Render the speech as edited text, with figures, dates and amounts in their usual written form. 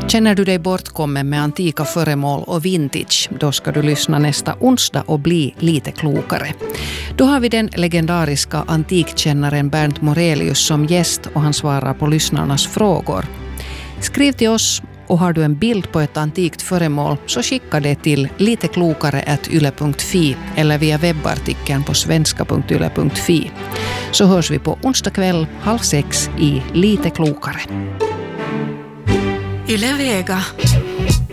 Känner du dig bortkommen med antika föremål och vintage, då ska du lyssna nästa onsdag och bli lite klokare. Då har vi den legendariska antikkännaren Bernt Morelius som gäst och han svarar på lyssnarnas frågor. Skriv till oss och har du en bild på ett antikt föremål så skicka det till liteklokare@yle.fi eller via webbartikeln på svenska.yle.fi. Så hörs vi på onsdag kväll 5:30 i Lite klokare. Yle Vega.